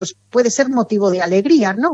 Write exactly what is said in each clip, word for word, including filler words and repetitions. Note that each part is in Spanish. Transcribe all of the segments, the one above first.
pues puede ser motivo de alegría, ¿no?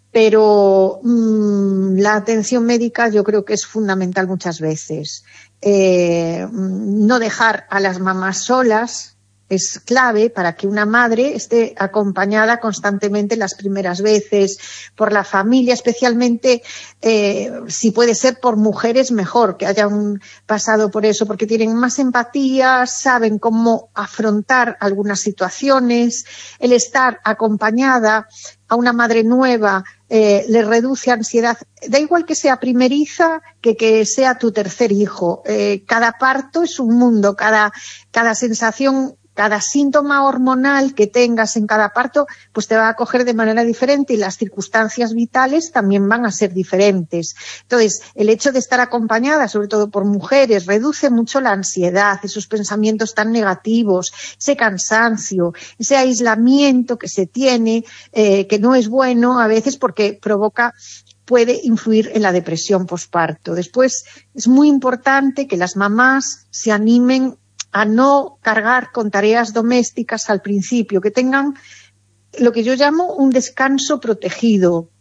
Pero mmm, la atención médica yo creo que es fundamental muchas veces. Eh, no dejar a las mamás solas es clave para que una madre esté acompañada constantemente las primeras veces por la familia, especialmente eh, si puede ser por mujeres, mejor que hayan pasado por eso, porque tienen más empatía, saben cómo afrontar algunas situaciones. El estar acompañada a una madre nueva eh, le reduce ansiedad. Da igual que sea primeriza que que sea tu tercer hijo. Eh, cada parto es un mundo, cada, cada sensación, cada síntoma hormonal que tengas en cada parto, pues te va a acoger de manera diferente y las circunstancias vitales también van a ser diferentes. Entonces, el hecho de estar acompañada, sobre todo por mujeres, reduce mucho la ansiedad, esos pensamientos tan negativos, ese cansancio, ese aislamiento que se tiene, eh, que no es bueno a veces porque provoca puede influir en la depresión posparto. Después, es muy importante que las mamás se animen a no cargar con tareas domésticas al principio, que tengan lo que yo llamo un descanso protegido,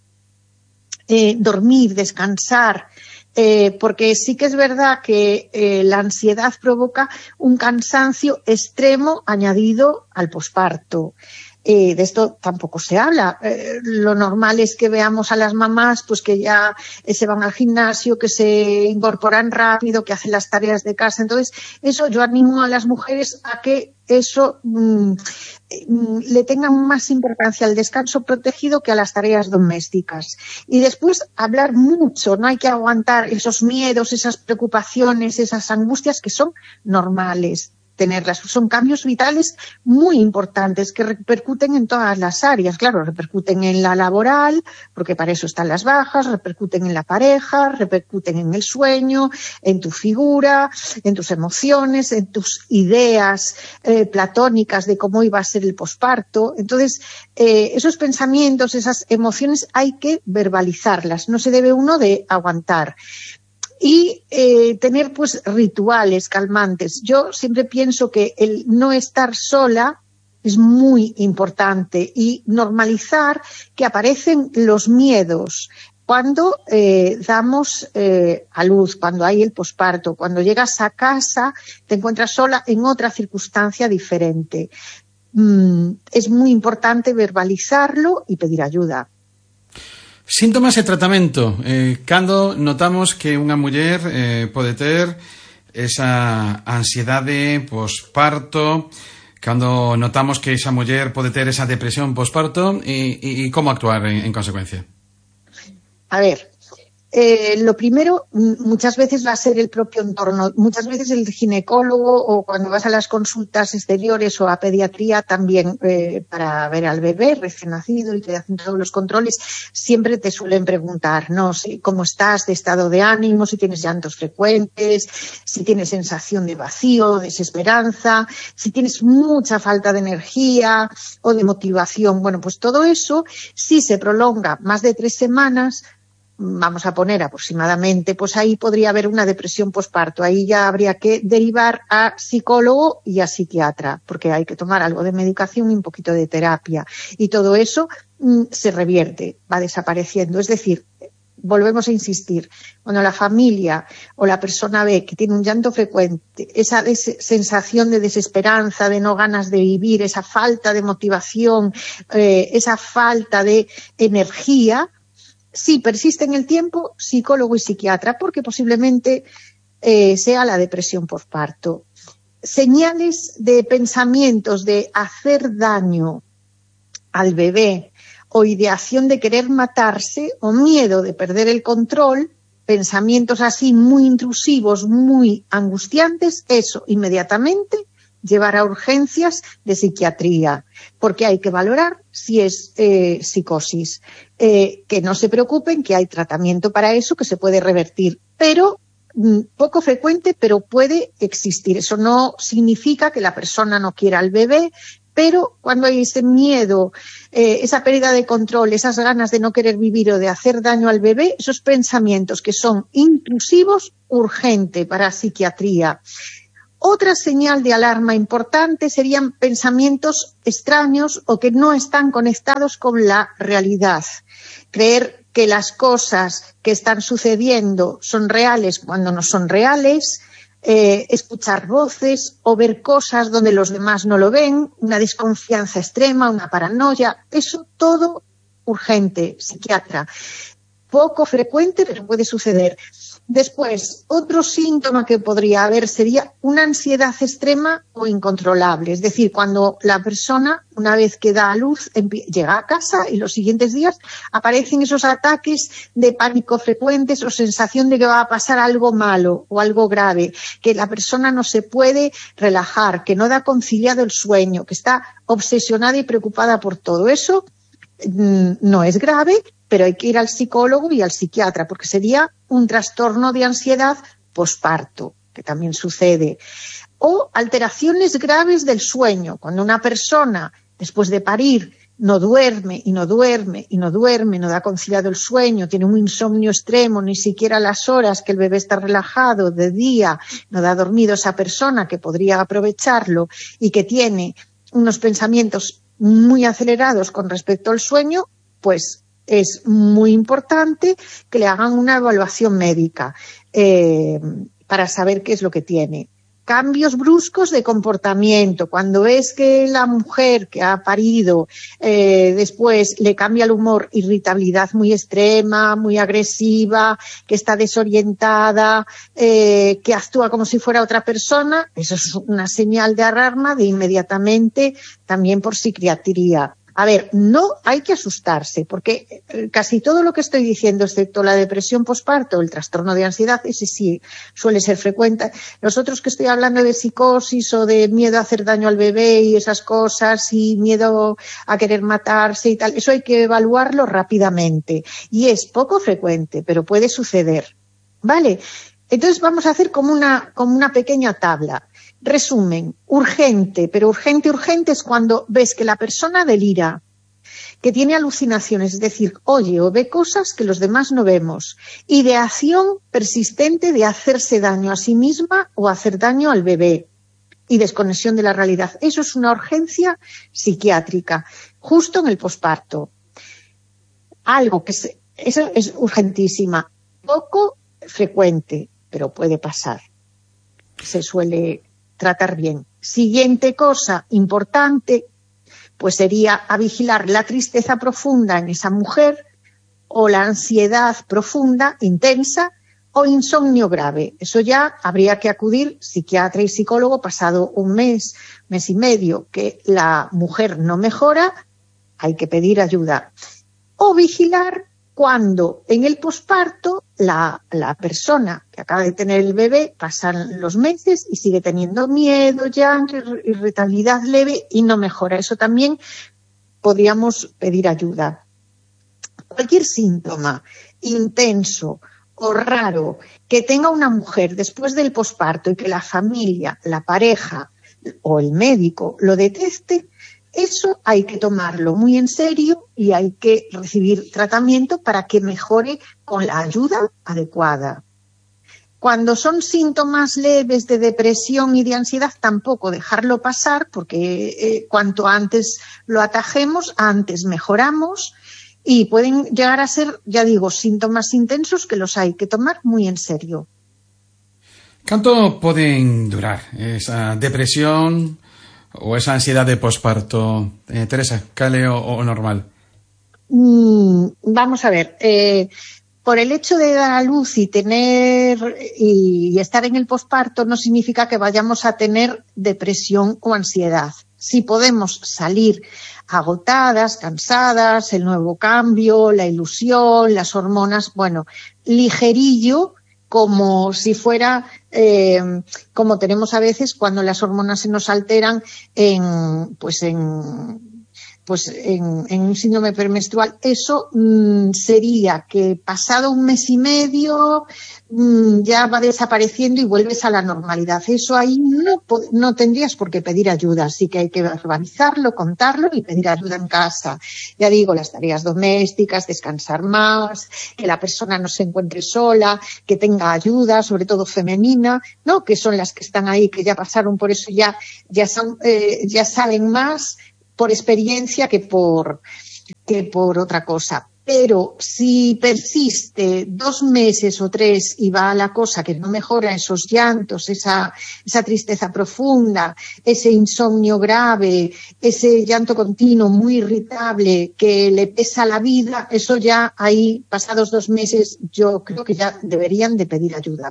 eh, dormir, descansar, eh, porque sí que es verdad que eh, la ansiedad provoca un cansancio extremo añadido al posparto. Eh, de esto tampoco se habla. Eh, lo normal es que veamos a las mamás pues que ya eh, se van al gimnasio, que se incorporan rápido, que hacen las tareas de casa. Entonces, eso yo animo a las mujeres a que eso mmm, mmm, le tengan más importancia al descanso protegido que a las tareas domésticas. Y después hablar mucho, no hay que aguantar esos miedos, esas preocupaciones, esas angustias que son normales tenerlas. Son cambios vitales muy importantes que repercuten en todas las áreas. Claro, repercuten en la laboral, porque para eso están las bajas, repercuten en la pareja, repercuten en el sueño, en tu figura, en tus emociones, en tus ideas eh, platónicas de cómo iba a ser el posparto. Entonces, eh, esos pensamientos, esas emociones hay que verbalizarlas. No se debe uno de aguantar. Y eh, tener pues rituales calmantes. Yo siempre pienso que el no estar sola es muy importante y normalizar que aparecen los miedos cuando eh, damos eh, a luz, cuando hay el posparto, cuando llegas a casa te encuentras sola en otra circunstancia diferente. Mm, es muy importante verbalizarlo y pedir ayuda. Síntomas e tratamento. Eh, cando notamos que unha muller eh, pode ter esa ansiedade posparto, cando notamos que esa muller pode ter esa depresión posparto e, e, e como actuar en, en consecuencia? A ver, eh, lo primero muchas veces va a ser el propio entorno. Muchas veces el ginecólogo o cuando vas a las consultas exteriores o a pediatría también eh, para ver al bebé recién nacido y te hacen todos los controles, siempre te suelen preguntar, ¿no? Si, cómo estás de estado de ánimo, si tienes llantos frecuentes, si tienes sensación de vacío, desesperanza, si tienes mucha falta de energía o de motivación. Bueno, pues todo eso, si se prolonga más de tres semanas, vamos a poner aproximadamente, pues ahí podría haber una depresión posparto. Ahí ya habría que derivar a psicólogo y a psiquiatra, porque hay que tomar algo de medicación y un poquito de terapia. Y todo eso mmm, se revierte, va desapareciendo. Es decir, volvemos a insistir, cuando la familia o la persona ve que tiene un llanto frecuente, esa sensación de desesperanza, de no ganas de vivir, esa falta de motivación, eh, esa falta de energía, si persiste en el tiempo, psicólogo y psiquiatra, porque posiblemente eh, sea la depresión posparto. Señales de pensamientos de hacer daño al bebé o ideación de querer matarse o miedo de perder el control, pensamientos así muy intrusivos, muy angustiantes, eso inmediatamente llevar a urgencias de psiquiatría, porque hay que valorar si es eh, psicosis. Eh, que no se preocupen, que hay tratamiento para eso, que se puede revertir, pero mm, poco frecuente, pero puede existir. Eso no significa que la persona no quiera al bebé, pero cuando hay ese miedo, eh, esa pérdida de control, esas ganas de no querer vivir o de hacer daño al bebé, esos pensamientos que son intrusivos, urgente para psiquiatría. Otra señal de alarma importante serían pensamientos extraños o que no están conectados con la realidad. Creer que las cosas que están sucediendo son reales cuando no son reales, eh, escuchar voces o ver cosas donde los demás no lo ven, una desconfianza extrema, una paranoia, eso todo urgente, psiquiatra. Poco frecuente, pero puede suceder. Después, otro síntoma que podría haber sería una ansiedad extrema o incontrolable. Es decir, cuando la persona, una vez que da a luz, llega a casa y los siguientes días aparecen esos ataques de pánico frecuentes o sensación de que va a pasar algo malo o algo grave, que la persona no se puede relajar, que no da conciliado el sueño, que está obsesionada y preocupada por todo eso. No es grave, pero hay que ir al psicólogo y al psiquiatra, porque sería un trastorno de ansiedad posparto, que también sucede. O alteraciones graves del sueño, cuando una persona, después de parir, no duerme y no duerme y no duerme, no da conciliado el sueño, tiene un insomnio extremo, ni siquiera las horas que el bebé está relajado de día, no da dormido esa persona que podría aprovecharlo y que tiene unos pensamientos muy acelerados con respecto al sueño, pues es muy importante que le hagan una evaluación médica eh, para saber qué es lo que tiene. Cambios bruscos de comportamiento. Cuando ves que la mujer que ha parido eh, después le cambia el humor, irritabilidad muy extrema, muy agresiva, que está desorientada, eh, que actúa como si fuera otra persona, eso es una señal de alarma de inmediatamente también por psiquiatría. A ver, no hay que asustarse, porque casi todo lo que estoy diciendo, excepto la depresión posparto, el trastorno de ansiedad, ese sí suele ser frecuente. Los otros que estoy hablando de psicosis o de miedo a hacer daño al bebé y esas cosas, y miedo a querer matarse y tal, eso hay que evaluarlo rápidamente. Y es poco frecuente, pero puede suceder. ¿Vale? Entonces vamos a hacer como una, como una pequeña tabla. Resumen, urgente, pero urgente, urgente es cuando ves que la persona delira, que tiene alucinaciones, es decir, oye o ve cosas que los demás no vemos. Ideación persistente de hacerse daño a sí misma o hacer daño al bebé. Y desconexión de la realidad. Eso es una urgencia psiquiátrica, justo en el posparto. Algo que es, eso es urgentísima, poco frecuente, pero puede pasar. Se suele tratar bien. Siguiente cosa importante, pues sería a vigilar la tristeza profunda en esa mujer o la ansiedad profunda, intensa o insomnio grave. Eso ya habría que acudir psiquiatra y psicólogo pasado un mes, mes y medio, que la mujer no mejora, hay que pedir ayuda. O vigilar cuando en el posparto la, la persona que acaba de tener el bebé pasan los meses y sigue teniendo miedo, llanto, irritabilidad leve y no mejora. Eso también podríamos pedir ayuda. Cualquier síntoma intenso o raro que tenga una mujer después del posparto y que la familia, la pareja o el médico lo detecte, eso hay que tomarlo muy en serio y hay que recibir tratamiento para que mejore con la ayuda adecuada. Cuando son síntomas leves de depresión y de ansiedad, tampoco dejarlo pasar, porque eh, cuanto antes lo atajemos, antes mejoramos, y pueden llegar a ser, ya digo, síntomas intensos que los hay que tomar muy en serio. ¿Cuánto pueden durar esa depresión o esa ansiedad de posparto, eh, Teresa, cale o, o normal? Mm, vamos a ver, eh, por el hecho de dar a luz y tener y, y estar en el posparto no significa que vayamos a tener depresión o ansiedad. Sí podemos salir agotadas, cansadas, el nuevo cambio, la ilusión, las hormonas, bueno, ligerillo, como si fuera, eh, como tenemos a veces cuando las hormonas se nos alteran en, pues en pues en, en un síndrome premenstrual, eso mmm, sería que pasado un mes y medio mmm, ya va desapareciendo y vuelves a la normalidad. Eso ahí no, no tendrías por qué pedir ayuda, así que hay que verbalizarlo, contarlo y pedir ayuda en casa. Ya digo, las tareas domésticas, descansar más, que la persona no se encuentre sola, que tenga ayuda, sobre todo femenina, ¿no? Que son las que están ahí, que ya pasaron por eso, ya, ya, son, eh, ya saben más por experiencia que por, que por otra cosa. Pero si persiste dos meses o tres y va a la cosa que no mejora, esos llantos, esa, esa tristeza profunda, ese insomnio grave, ese llanto continuo muy irritable que le pesa la vida, eso ya ahí, pasados dos meses, yo creo que ya deberían de pedir ayuda.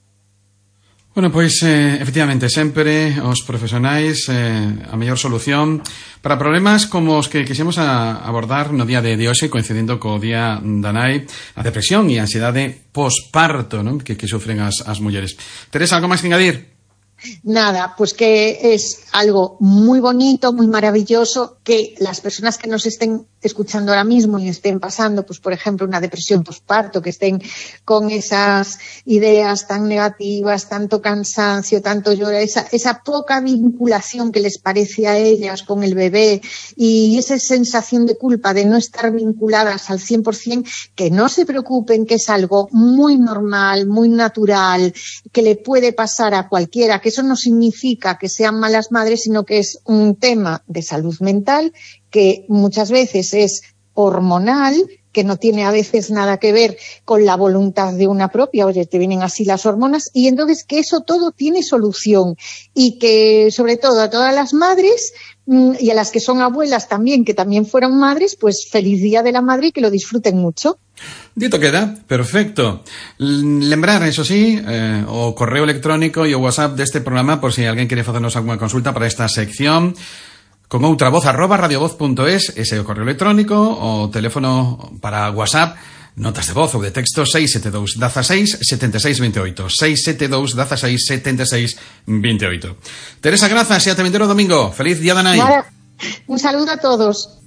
Bueno, pois, eh, efectivamente, sempre os profesionais eh, a mellor solución para problemas como os que quixemos a abordar no día de, de hoxe, coincidindo co día da nai, a depresión e a ansiedade posparto, non? Que, que sufren as, as mulleres. Teresa, algo máis que engadir? Nada, pues que es algo muy bonito, muy maravilloso, que las personas que nos estén escuchando ahora mismo y estén pasando, pues por ejemplo, una depresión posparto, que estén con esas ideas tan negativas, tanto cansancio, tanto llorar, esa, esa poca vinculación que les parece a ellas con el bebé y esa sensación de culpa de no estar vinculadas al cien por ciento, que no se preocupen, que es algo muy normal, muy natural, que le puede pasar a cualquiera, que eso no significa que sean malas madres, sino que es un tema de salud mental que muchas veces es hormonal, que no tiene a veces nada que ver con la voluntad de una propia, oye, te vienen así las hormonas, y entonces que eso todo tiene solución y que sobre todo a todas las madres y a las que son abuelas también, que también fueron madres, pues feliz Día de la Madre y que lo disfruten mucho. Dito queda, perfecto. Lembrar, eso sí, eh, o correo electrónico e o WhatsApp deste programa por si alguén quere facernos alguna consulta para esta sección. Con outra voz arroba radiovoz punto es, ese é o correo electrónico, o teléfono para WhatsApp, notas de voz ou de texto seis sete dous, dieciséis, setenta e seis, veintiocho, seis sete dous, dieciséis, setenta e seis, veintiocho. Teresa, grazas e ate vindeiro domingo. Feliz Día da Nai. Vale. Un saludo a todos.